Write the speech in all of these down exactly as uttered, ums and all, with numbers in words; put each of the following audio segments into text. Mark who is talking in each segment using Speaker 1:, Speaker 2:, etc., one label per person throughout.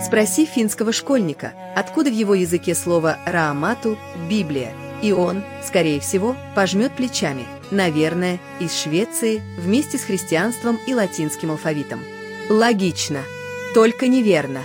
Speaker 1: Спроси финского школьника, откуда в его языке слово «раамату» – «Библия», и он, скорее всего, пожмет плечами, наверное, из Швеции вместе с христианством и латинским алфавитом. Логично, только неверно.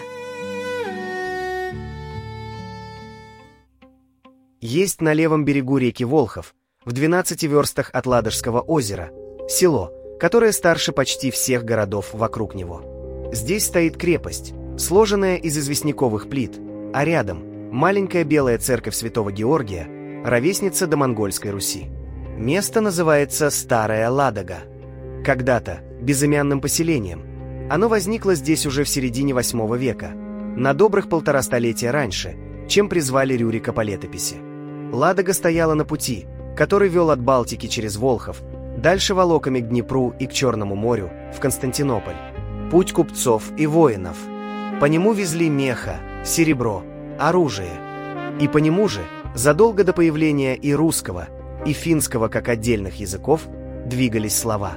Speaker 2: Есть на левом берегу реки Волхов, в двенадцати верстах от Ладожского озера, село, которое старше почти всех городов вокруг него. Здесь стоит крепость, сложенная из известняковых плит, а рядом маленькая белая церковь Святого Георгия, ровесница до Монгольской Руси. Место называется Старая Ладога. Когда-то безымянным поселением. Оно возникло здесь уже в середине восьмого века, на добрых полтора столетия раньше, чем призвали Рюрика по летописи. Ладога стояла на пути, который вел от Балтики через Волхов, дальше волоками к Днепру и к Черному морю, в Константинополь. Путь купцов и воинов. По нему везли меха, серебро, оружие. И по нему же, задолго до появления и русского, и финского как отдельных языков, двигались слова.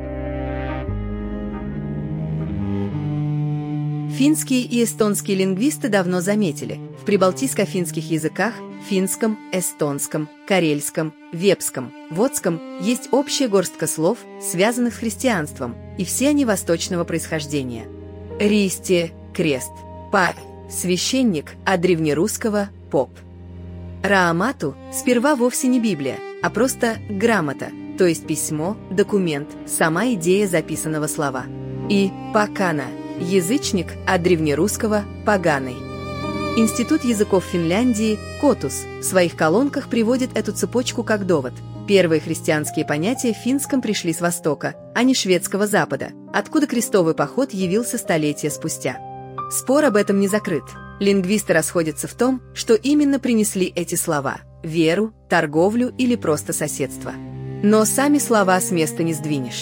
Speaker 1: Финские и эстонские лингвисты давно заметили, в прибалтийско-финских языках – финском, эстонском, карельском, вепском, водском – есть общая горстка слов, связанных с христианством, и все они восточного происхождения. Ристи – крест, папь – священник, а древнерусского – поп. Раамату сперва вовсе не Библия, а просто грамота, то есть письмо, документ, сама идея записанного слова. И пакана – язычник, от древнерусского «поганый». Институт языков Финляндии «Котус» в своих колонках приводит эту цепочку как довод. Первые христианские понятия в финском пришли с Востока, а не шведского Запада, откуда крестовый поход явился столетия спустя. Спор об этом не закрыт. Лингвисты расходятся в том, что именно принесли эти слова – веру, торговлю или просто соседство. Но сами слова с места не сдвинешь.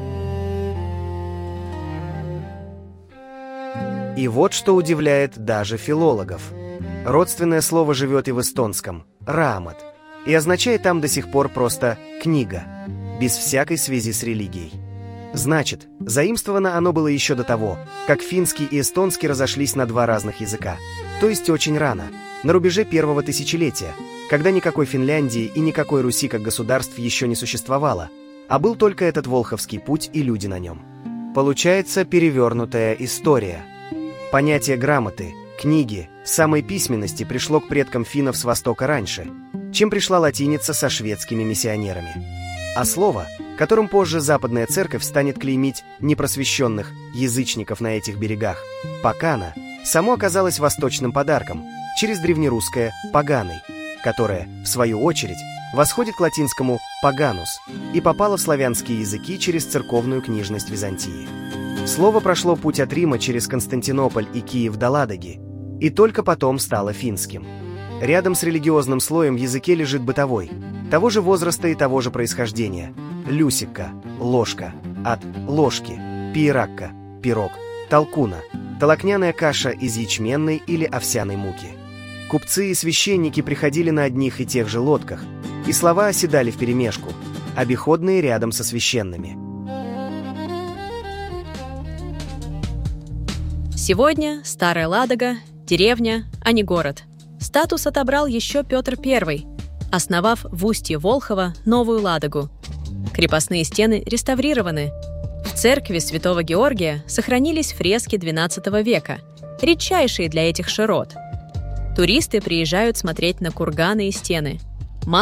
Speaker 2: И вот что удивляет даже филологов. Родственное слово живет и в эстонском – «раамат», и означает там до сих пор просто «книга», без всякой связи с религией. Значит, заимствовано оно было еще до того, как финский и эстонский разошлись на два разных языка, то есть очень рано, на рубеже первого тысячелетия, когда никакой Финляндии и никакой Руси как государств еще не существовало, а был только этот Волховский путь и люди на нем. Получается перевернутая история. Понятие грамоты, книги, самой письменности пришло к предкам финнов с Востока раньше, чем пришла латиница со шведскими миссионерами. А слово, которым позже Западная Церковь станет клеймить непросвещенных язычников на этих берегах, «пакана», само оказалось восточным подарком через древнерусское «поганый», которое, в свою очередь, восходит к латинскому «паганус» и попало в славянские языки через церковную книжность Византии. Слово прошло путь от Рима через Константинополь и Киев до Ладоги, и только потом стало финским. Рядом с религиозным слоем в языке лежит бытовой, того же возраста и того же происхождения – люсикка, ложка, от ложки, пиеракка, пирог, толкуна, толокняная каша из ячменной или овсяной муки. Купцы и священники приходили на одних и тех же лодках, и слова оседали вперемешку, обиходные рядом со священными.
Speaker 3: Сегодня Старая Ладога – деревня, а не город. Статус отобрал еще Петр Первый, основав в устье Волхова Новую Ладогу. Крепостные стены реставрированы. В церкви Святого Георгия сохранились фрески двенадцатого века, редчайшие для этих широт. Туристы приезжают смотреть на курганы и стены –